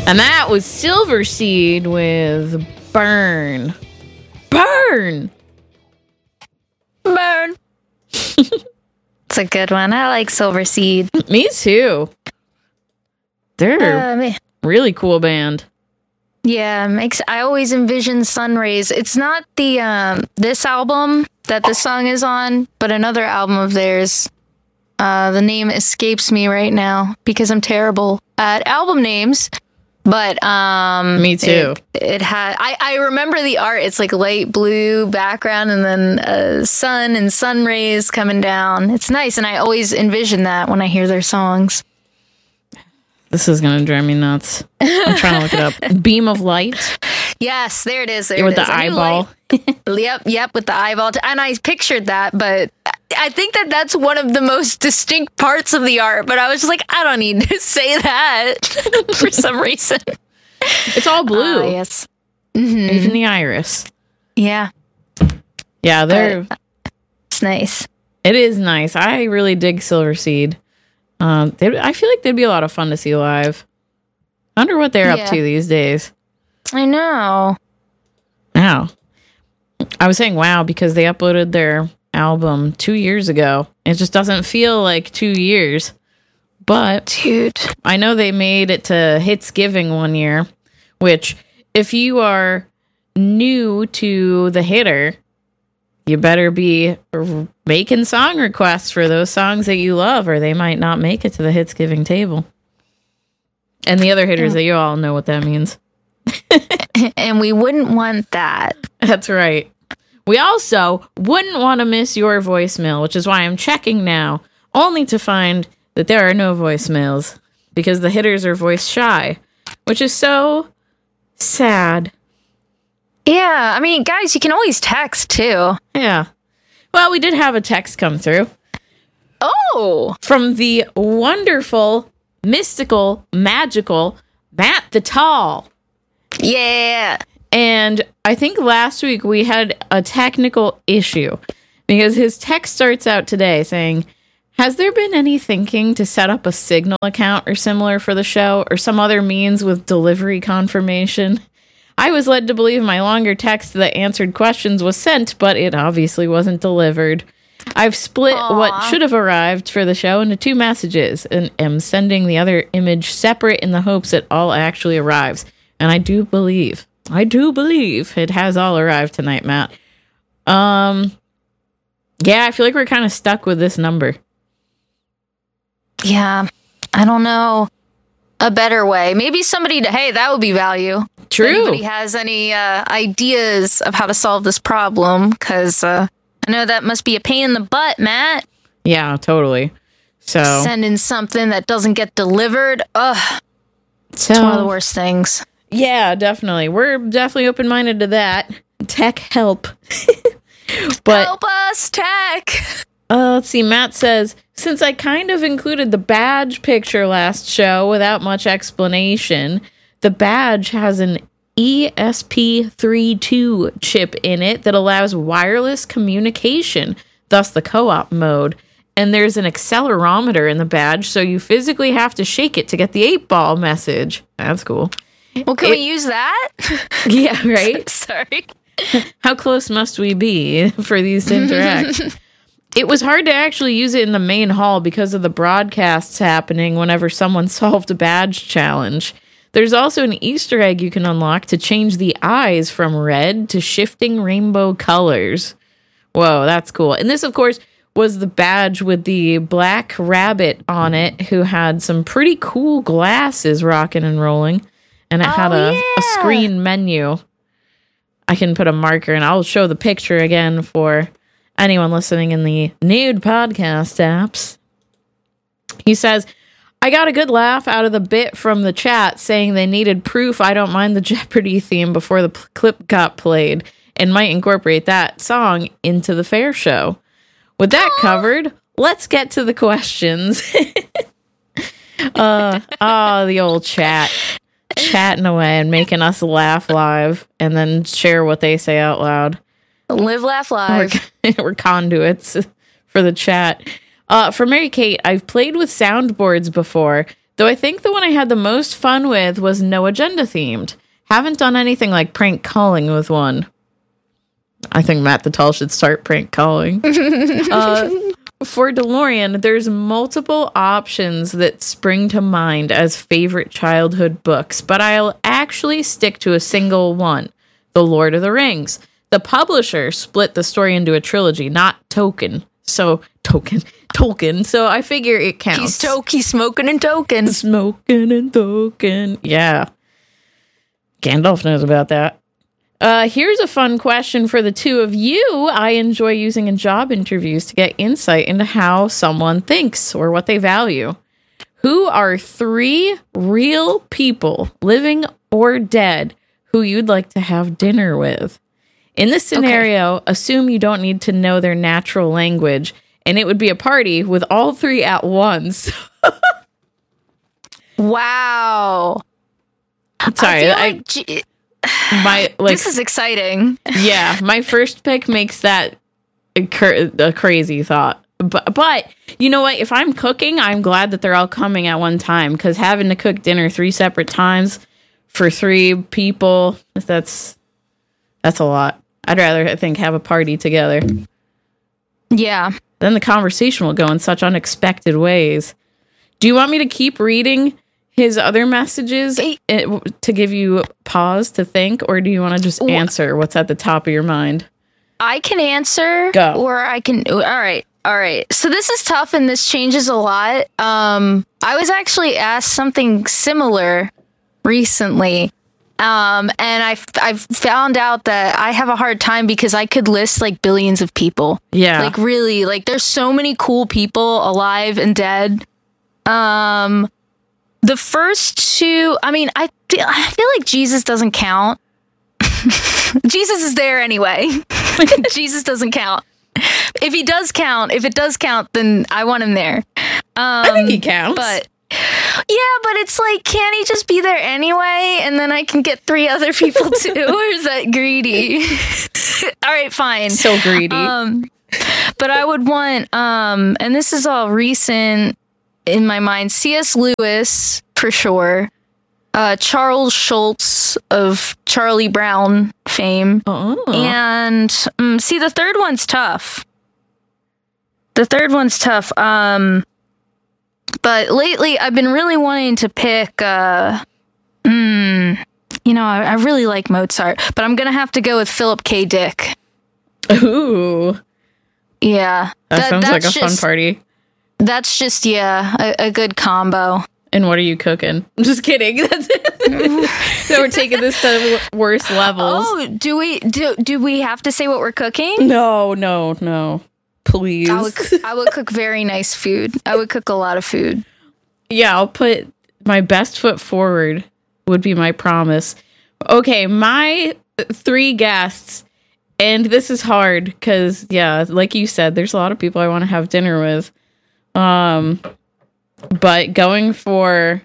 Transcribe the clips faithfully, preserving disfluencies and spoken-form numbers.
And that was Silverseed with Burn. Burn! Burn! It's a good one. I like Silverseed. Me too. They're Uh, me- really cool band. Yeah, makes I always envision Sunrays. It's not the um this album that this song is on, but another album of theirs. Uh, the name escapes me right now because I'm terrible at album names. But um, Me too. It, it had. I I remember the art. It's like light blue background, and then uh, sun and sun rays coming down. It's nice, and I always envision that when I hear their songs. This is gonna drive me nuts. I'm trying to look it up. Beam of Light. Yes, there it is. There with it is. the I knew eyeball. light- yep, yep, with the eyeball. T- and I pictured that, but I think that that's one of the most distinct parts of the art. But I was just like, I don't need to say that for some reason. It's all blue. Uh, yes. Even the iris. Yeah, Yeah, they're. But it's nice. It is nice. I really dig Silverseed. Um, they, I feel like they'd be a lot of fun to see live. I wonder what they're Yeah. up to these days. I know. Wow. I was saying wow because they uploaded their album two years ago. It just doesn't feel like two years. But Dude. I know they made it to Hitsgiving one year, which if you are new to the Hitter, you better be r- making song requests for those songs that you love, or they might not make it to the Hitsgiving table. And the other hitters that you all know what that means. And we wouldn't want that. That's right. We also wouldn't want to miss your voicemail, which is why I'm checking now, only to find that there are no voicemails because the hitters are voice shy, which is so sad. Yeah, I mean, guys, you can always text too. Yeah. Well, we did have a text come through Oh, from the wonderful, mystical, magical Matt the Tall. yeah. And I think last week we had a technical issue because his text starts out today saying, has there been any thinking to set up a Signal account or similar for the show or some other means with delivery confirmation? I was led to believe my longer text that answered questions was sent, but it obviously wasn't delivered. I've split Aww. what should have arrived for the show into two messages and am sending the other image separate in the hopes it all actually arrives. And I do believe, I do believe it has all arrived tonight, Matt. Um, yeah, I feel like we're kind of stuck with this number. Yeah, I don't know a better way. Maybe somebody, to, hey, that would be value. True. If anybody has any uh, ideas of how to solve this problem, because uh, I know that must be a pain in the butt, Matt. Yeah, totally. So, Sending something that doesn't get delivered. Ugh, so it's one of the worst things. Yeah, definitely. We're definitely open-minded to that. Tech help. But Help us, tech. Uh, let's see. Matt says, since I kind of included the badge picture last show without much explanation, the badge has an E S P thirty-two chip in it that allows wireless communication, thus the co-op mode. And there's an accelerometer in the badge, so you physically have to shake it to get the eight ball message. That's cool. Well, can It- we use that? Yeah, right? Sorry. How close must we be for these to interact? It was hard to actually use it in the main hall because of the broadcasts happening whenever someone solved a badge challenge. There's also an Easter egg you can unlock to change the eyes from red to shifting rainbow colors. Whoa, that's cool. And this, of course, was the badge with the black rabbit on it who had some pretty cool glasses rocking and rolling. And it had Oh, a, yeah. a screen menu. I can put a marker and I'll show the picture again for anyone listening in the nude podcast apps. He says, I got a good laugh out of the bit from the chat saying they needed proof I don't mind the Jeopardy theme before the p- clip got played and might incorporate that song into the fair show. With that covered, let's get to the questions. uh, oh, the old chat. Chatting away and making us laugh live and then share what they say out loud. Live, laugh, We're, live. we're conduits for the chat. Uh, for Mary Kate, I've played with soundboards before. Though I think the one I had the most fun with was no agenda themed. Haven't done anything like prank calling with one. I think Matt the Tall should start prank calling. uh, for DeLorean, there's multiple options that spring to mind as favorite childhood books, but I'll actually stick to a single one, The Lord of the Rings. The publisher split the story into a trilogy, not Tolkien. So, Tolkien. Tolkien. So I figure it counts. He's, to- he's smoking and token. Smoking and token. Yeah. Gandalf knows about that. Uh, here's a fun question for the two of you. I enjoy using in job interviews to get insight into how someone thinks or what they value. Who are three real people, living or dead, who you'd like to have dinner with? In this scenario, okay. Assume you don't need to know their natural language, and it would be a party with all three at once. Wow. Sorry, I, I like G- my like this is exciting. Yeah, my first pick makes that a, cur- a crazy thought. But but you know what? If I'm cooking, I'm glad that they're all coming at one time, because having to cook dinner three separate times for three people, that's that's a lot. I'd rather, I think, have a party together. Yeah. Then the conversation will go in such unexpected ways. Do you want me to keep reading his other messages to give you pause to think, or do you want to just answer what's at the top of your mind? I can answer. Go. Or I can. All right. All right. So this is tough and this changes a lot. Um, I was actually asked something similar recently. Um, and I I've found out that I have a hard time because I could list like billions of people. Yeah. Like really, like there's so many cool people alive and dead. Um, the first two, I mean, I feel, I feel like Jesus doesn't count. Jesus is there anyway. Jesus doesn't count. If he does count, if it does count, then I want him there. Um, I think he counts. But yeah, but it's like, can't he just be there anyway? And then I can get three other people too? Or is that greedy? All right, fine. So greedy. Um, but I would want, um, and this is all recent in my mind, C S Lewis, for sure. Uh, Charles Schultz of Charlie Brown fame. Oh. And um, see, the third one's tough. The third one's tough. Um, but lately, I've been really wanting to pick. Uh, mm, you know, I, I really like Mozart, but I'm gonna have to go with Philip K. Dick. Ooh. Yeah, that, that sounds like a just, fun party. That's just yeah, a, a good combo. And what are you cooking? I'm just kidding. That's so we're taking this to worse levels. Oh, do we do do we have to say what we're cooking? No, no, no. Please. I would, I would cook very nice food. I would cook a lot of food. Yeah, I'll put my best foot forward, would be my promise. Okay, my three guests, and this is hard because, yeah, like you said, there's a lot of people I want to have dinner with. Um, but going for,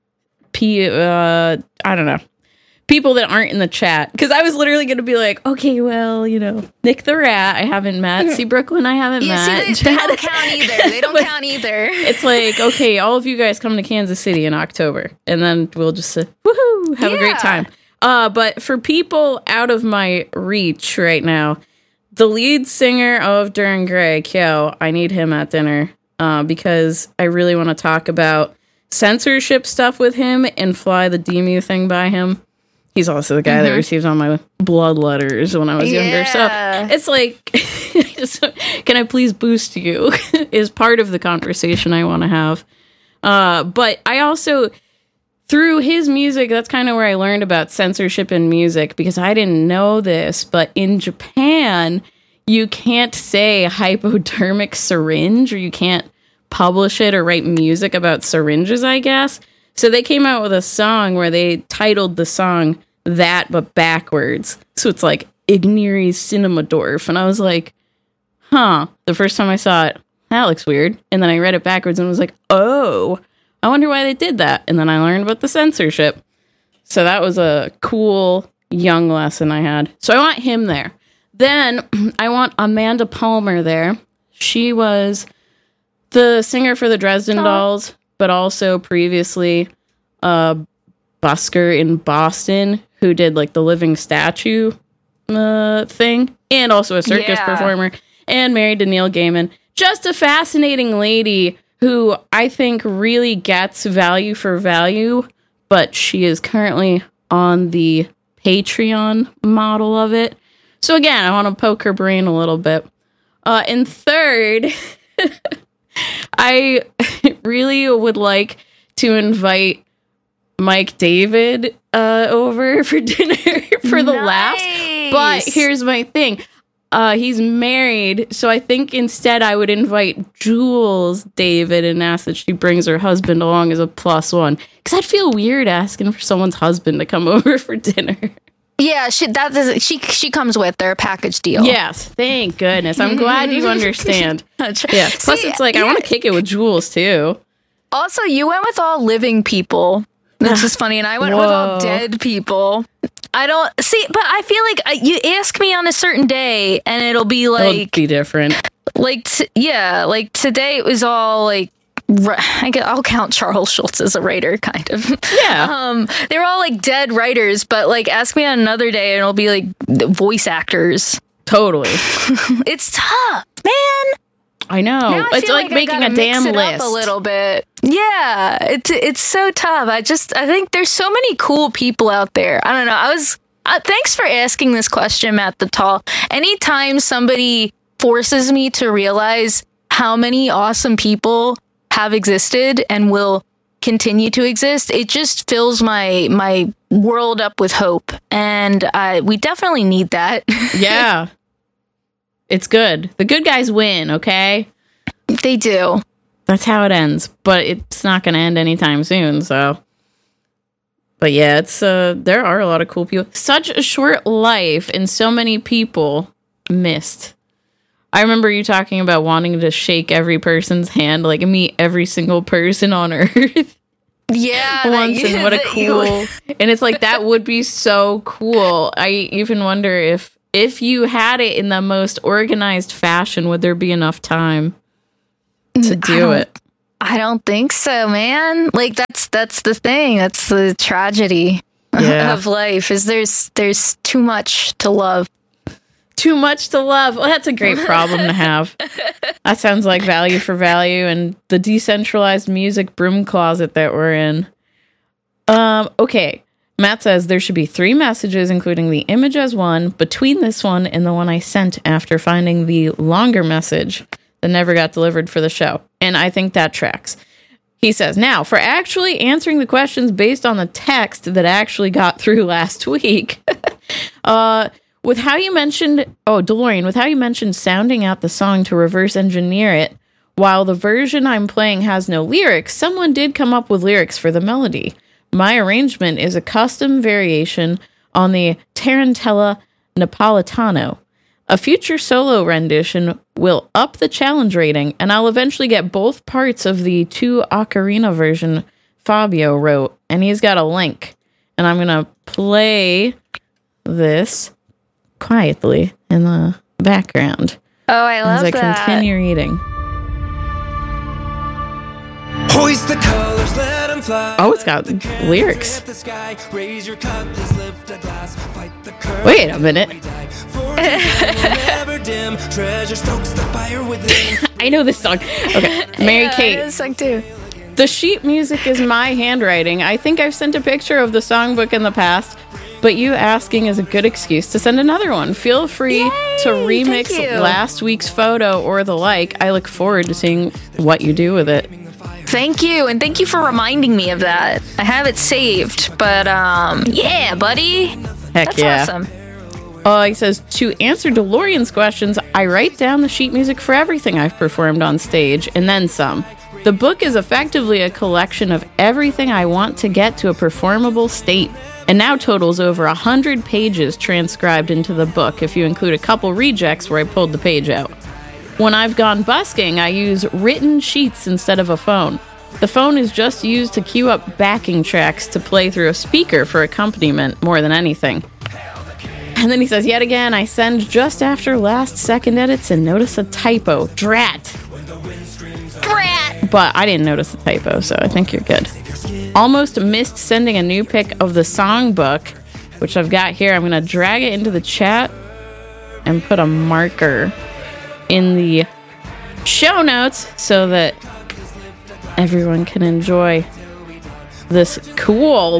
P, uh, I don't know, people that aren't in the chat, because I was literally going to be like, okay, well, you know, Nick the Rat, I haven't met. See, Brooklyn, I haven't yeah, met. See, they, they don't count either. They don't count either. It's like, okay, all of you guys come to Kansas City in October, and then we'll just say, woohoo, have yeah. a great time. Uh, but for people out of my reach right now, the lead singer of Duran Gray, Kyo, I need him at dinner. Uh, because I really want to talk about censorship stuff with him and fly the D M U thing by him. He's also the guy mm-hmm. that receives all my blood letters when I was yeah. younger. So it's like, can I please boost you is part of the conversation I want to have. Uh, but I also, through his music, that's kind of where I learned about censorship in music, because I didn't know this, but in Japan, you can't say hypodermic syringe, or you can't publish it or write music about syringes, I guess. So they came out with a song where they titled the song that, but backwards. So it's like Igniris Cinemadorf. And I was like, huh. The first time I saw it, that looks weird. And then I read it backwards and was like, oh, I wonder why they did that. And then I learned about the censorship. So that was a cool young lesson I had. So I want him there. Then I want Amanda Palmer there. She was the singer for the Dresden Aww. Dolls. but also previously a busker in Boston who did like the living statue uh, thing, and also a circus Yeah. performer, and married to Neil Gaiman. Just a fascinating lady who I think really gets value for value, but she is currently on the Patreon model of it. So again, I want to poke her brain a little bit. Uh, and third, I really would like to invite Mike David uh, over for dinner for the laughs. But here's my thing. Uh, he's married, so I think instead I would invite Jules David and ask that she brings her husband along as a plus one. Because I'd feel weird asking for someone's husband to come over for dinner. Yeah, she that is she she comes with their package deal. Yes, thank goodness. I'm glad you understand. Yeah. Plus, See, it's like, yeah. I want to kick it with Jules, too. Also, you went with all living people. That's just funny, and I went with all Whoa. dead people. I don't see, but I feel like uh, you ask me on a certain day, and it'll be It'll like, be different. like t- yeah, like today it was all like. ri- I get, I'll count Charles Schultz as a writer, kind of. Yeah. Um, they were all like dead writers, but like ask me on another day, and it'll be like voice actors. Totally. It's tough, man. I know. Now I It's feel like, I making gotta a damn mix it list. up a little bit. Yeah, it's it's so tough. I just I think there's so many cool people out there. I don't know. I was uh, thanks for asking this question, Matt the Tall. Anytime somebody forces me to realize how many awesome people have existed and will continue to exist, it just fills my my world up with hope, and uh, we definitely need that. Yeah. It's good. The good guys win, okay? They do. That's how it ends. But it's not going to end anytime soon, so. But yeah, it's uh there are a lot of cool people. Such a short life and so many people missed. I remember you talking about wanting to shake every person's hand, like meet every single person on earth. Yeah, Once, that- and what a that you- cool. And it's like, that would be so cool. I even wonder if if you had it in the most organized fashion, would there be enough time to do don't- it? I don't think so, man. Like that's that's the thing. That's the tragedy Yeah. of life. Is there's there's too much to love. Too much to love. Well, that's a great problem to have. That sounds like value for value and the decentralized music broom closet that we're in. Um, okay. Matt says there should be three messages, including the image as one, between this one and the one I sent after finding the longer message that never got delivered for the show. And I think that tracks. He says, now, for actually answering the questions based on the text that actually got through last week, uh, with how you mentioned, oh, DeLorean, with how you mentioned sounding out the song to reverse engineer it, while the version I'm playing has no lyrics, someone did come up with lyrics for the melody. My arrangement is a custom variation on the Tarantella Napolitano. A future solo rendition will up the challenge rating, and I'll eventually get both parts of the two ocarina version Fabio wrote, and he's got a link. And I'm going to play this quietly in the background Oh, I love as I that. continue reading. Hoist the colors, let 'em fly. Oh, it's got Lift the lyrics. candles at the sky. Raise your cup, please lift a glass. Fight the current, Wait a minute. we die. Fortune's light will never dim. Treasure stokes the fire within. I know this song. Okay, Mary Yeah, Kate. it is sung too. The sheet music is my handwriting. I think I've sent a picture of the songbook in the past, but you asking is a good excuse to send another one. Feel free Yay, to remix thank you. last week's photo or the like. I look forward to seeing what you do with it. Thank you, and thank you for reminding me of that. I have it saved, but um, yeah, buddy, Heck that's yeah. awesome. Uh, he says, to answer DeLorean's questions, I write down the sheet music for everything I've performed on stage, and then some. The book is effectively a collection of everything I want to get to a performable state, and now totals over a hundred pages transcribed into the book, if you include a couple rejects where I pulled the page out. When I've gone busking, I use written sheets instead of a phone. The phone is just used to cue up backing tracks to play through a speaker for accompaniment more than anything. And then he says, yet again, I send just after last second edits and notice a typo. Drat. Brat. but I didn't notice the typo, so I think you're good. Almost missed sending a new pic of the songbook, which I've got here. I'm going to drag it into the chat and put a marker in the show notes so that everyone can enjoy this cool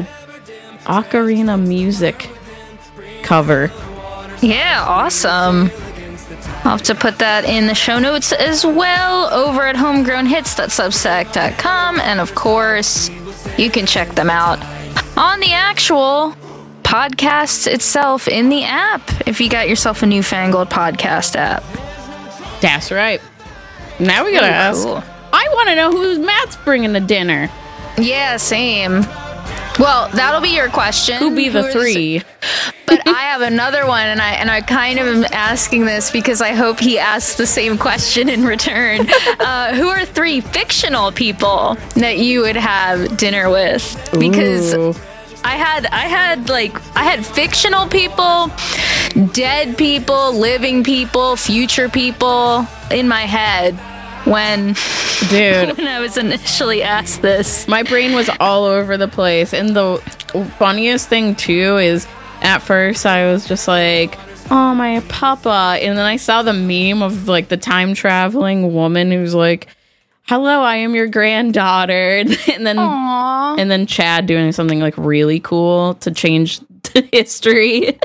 ocarina music cover. Yeah, awesome. I'll have to put that in the show notes as well over at homegrown hits dot substack dot com. And of course, you can check them out on the actual podcast itself in the app if you got yourself a newfangled podcast app. That's right. Now we gotta Ooh, ask. cool. I want to know who Matt's bringing to dinner. Yeah, same. Well, that'll be your question. Who be the Who's- three? But I have another one, and I and I kind of am asking this because I hope he asks the same question in return. Uh, who are three fictional people that you would have dinner with? Because Ooh. I had I had like I had fictional people, dead people, living people, future people in my head when Dude, when I was initially asked this. my brain was all over the place. And the funniest thing, too, is at first I was just like, oh, my papa. And then I saw the meme of like the time traveling woman who's like, hello, I am your granddaughter. And then Aww. and then Chad doing something like really cool to change history.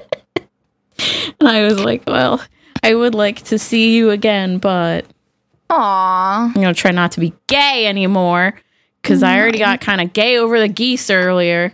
And I was like, well, I would like to see you again, but Aww. I'm going to try not to be gay anymore because I already got kind of gay over the geese earlier.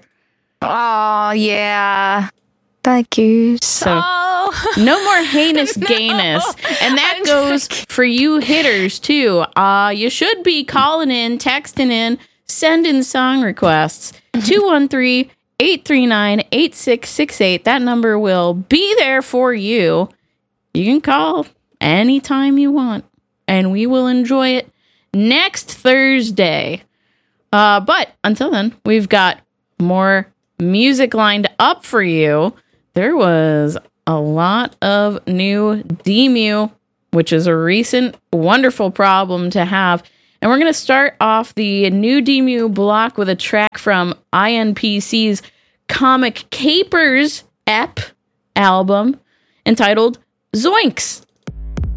Oh, yeah. That goose. So- oh. No more heinous gayness. And that I'm goes for you hitters, too. Uh, you should be calling in, texting in, sending song requests. two one three, eight three nine, eight six six eight. That number will be there for you. You can call anytime you want, and we will enjoy it next Thursday. Uh, but until then, we've got more music lined up for you. There was a lot of new D M U, which is a recent wonderful problem to have. And we're going to start off the new D M U block with a track from I N P C's Comic Capers Ep album entitled Zoinks.